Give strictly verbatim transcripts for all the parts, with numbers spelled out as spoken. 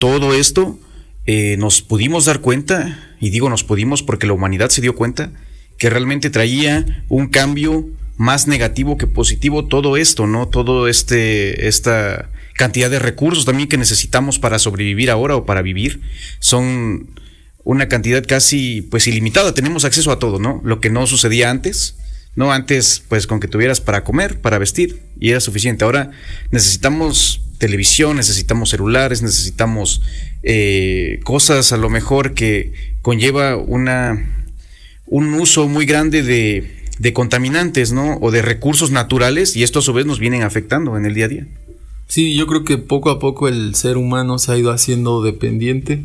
todo esto eh, nos pudimos dar cuenta, y digo nos pudimos porque la humanidad se dio cuenta, que realmente traía un cambio más negativo que positivo todo esto, ¿no? Todo este, esta cantidad de recursos también que necesitamos para sobrevivir ahora o para vivir, son una cantidad casi pues ilimitada, tenemos acceso a todo, ¿no? Lo que no sucedía antes, ¿no? Antes pues con que tuvieras para comer, para vestir y era suficiente. Ahora necesitamos televisión, necesitamos celulares, necesitamos eh, cosas a lo mejor que conlleva una un uso muy grande de, de contaminantes, ¿no? O de recursos naturales, y esto a su vez nos vienen afectando en el día a día. Sí, yo creo que poco a poco el ser humano se ha ido haciendo dependiente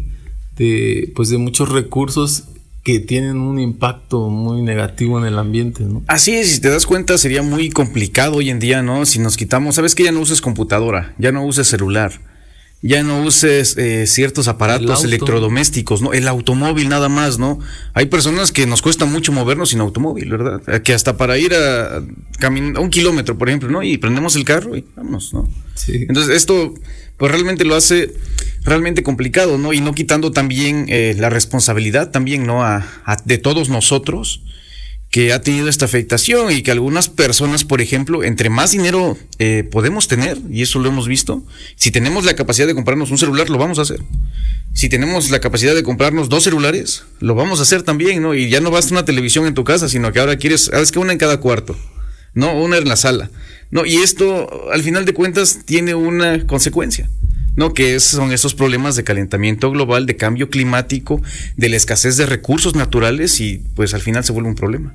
de, pues, de muchos recursos que tienen un impacto muy negativo en el ambiente, ¿no? Así es, si te das cuenta sería muy complicado hoy en día, ¿no? Si nos quitamos, sabes que ya no uses computadora, ya no uses celular, ya no uses eh, ciertos aparatos electrodomésticos, ¿no? El automóvil nada más, ¿no? Hay personas que nos cuesta mucho movernos sin automóvil, ¿verdad? Que hasta para ir a, caminar un kilómetro, por ejemplo, ¿no? Y prendemos el carro y vámonos, ¿no? Sí. Entonces esto pues realmente lo hace realmente complicado, ¿no? Y no quitando también eh, la responsabilidad también, ¿no? A, a, de todos nosotros que ha tenido esta afectación, y que algunas personas, por ejemplo, entre más dinero eh, podemos tener, y eso lo hemos visto, si tenemos la capacidad de comprarnos un celular, lo vamos a hacer. Si tenemos la capacidad de comprarnos dos celulares, lo vamos a hacer también, ¿no? Y ya no basta una televisión en tu casa, sino que ahora quieres, sabes que una en cada cuarto, ¿no? Una en la sala, ¿no? Y esto, al final de cuentas, tiene una consecuencia, ¿no? Que es, son esos problemas de calentamiento global, de cambio climático, de la escasez de recursos naturales, y pues al final se vuelve un problema.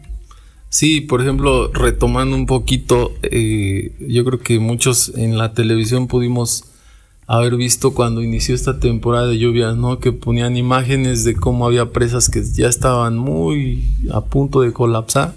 Sí, por ejemplo, retomando un poquito, eh, yo creo que muchos en la televisión pudimos haber visto cuando inició esta temporada de lluvias, ¿no? Que ponían imágenes de cómo había presas que ya estaban muy a punto de colapsar,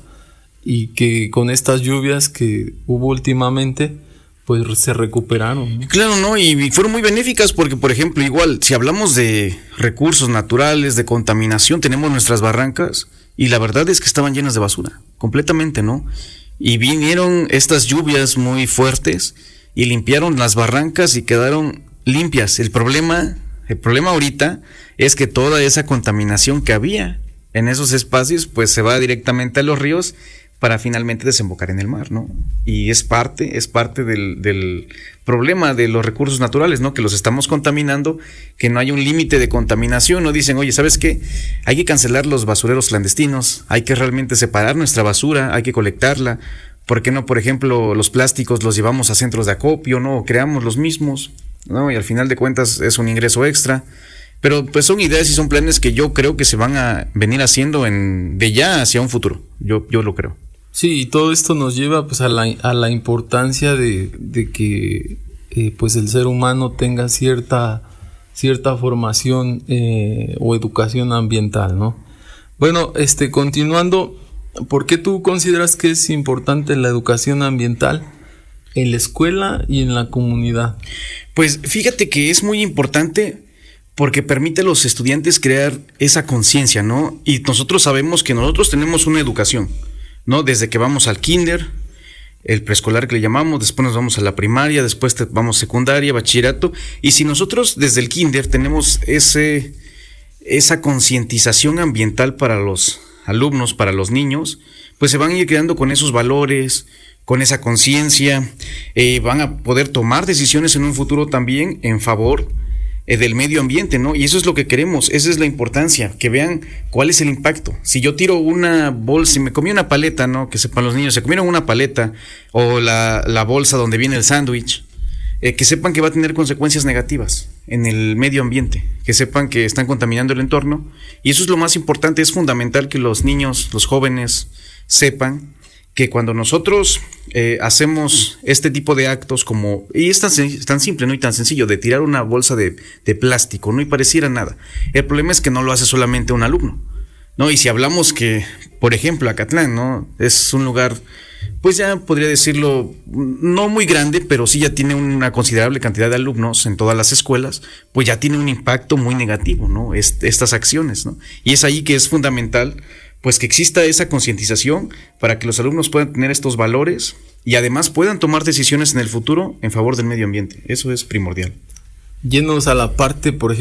y que con estas lluvias que hubo últimamente, pues se recuperaron, ¿no? Claro, ¿no? Y fueron muy benéficas porque, por ejemplo, igual, si hablamos de recursos naturales, de contaminación, tenemos nuestras barrancas, y la verdad es que estaban llenas de basura, completamente, ¿no? Y vinieron estas lluvias muy fuertes y limpiaron las barrancas y quedaron limpias. El problema, el problema ahorita es que toda esa contaminación que había en esos espacios, pues se va directamente a los ríos para finalmente desembocar en el mar, ¿no? Y es parte, es parte del, del problema de los recursos naturales, ¿no? Que los estamos contaminando, que no hay un límite de contaminación, ¿no? Dicen, oye, ¿sabes qué? Hay que cancelar los basureros clandestinos, hay que realmente separar nuestra basura, hay que colectarla. ¿Por qué no, por ejemplo, los plásticos los llevamos a centros de acopio, ¿no? O creamos los mismos, ¿no? Y al final de cuentas es un ingreso extra. Pero pues son ideas y son planes que yo creo que se van a venir haciendo en, de ya hacia un futuro, yo, yo lo creo. Sí, y todo esto nos lleva pues a la, a la importancia de, de que eh, pues el ser humano tenga cierta, cierta formación eh, o educación ambiental, ¿no? Bueno, este, continuando, ¿por qué tú consideras que es importante la educación ambiental en la escuela y en la comunidad? Pues fíjate que es muy importante porque permite a los estudiantes crear esa conciencia, ¿no? Y nosotros sabemos que nosotros tenemos una educación, ¿no? Desde que vamos al kinder, el preescolar que le llamamos, después nos vamos a la primaria, después vamos secundaria, bachillerato, y si nosotros desde el kinder tenemos ese, esa concientización ambiental para los alumnos, para los niños, pues se van a ir creando con esos valores, con esa conciencia, eh, van a poder tomar decisiones en un futuro también en favor Eh, del medio ambiente, ¿no? Y eso es lo que queremos, esa es la importancia, que vean cuál es el impacto. Si yo tiro una bolsa, si me comí una paleta, ¿no? Que sepan los niños, se comieron una paleta, o la, la bolsa donde viene el sándwich, eh, que sepan que va a tener consecuencias negativas en el medio ambiente, que sepan que están contaminando el entorno, y eso es lo más importante, es fundamental que los niños, los jóvenes, sepan que cuando nosotros eh, hacemos este tipo de actos como, y es tan, tan simple, ¿no? Y tan sencillo, de tirar una bolsa de, de plástico, ¿no? Y pareciera nada. El problema es que no lo hace solamente un alumno, ¿no? Y si hablamos que, por ejemplo, Acatlán, ¿no? Es un lugar, pues ya podría decirlo, no muy grande, pero sí ya tiene una considerable cantidad de alumnos en todas las escuelas, pues ya tiene un impacto muy negativo, ¿no? Est- estas acciones, ¿no? Y es ahí que es fundamental pues que exista esa concientización para que los alumnos puedan tener estos valores y además puedan tomar decisiones en el futuro en favor del medio ambiente. Eso es primordial. Yéndonos a la parte, por ejemplo,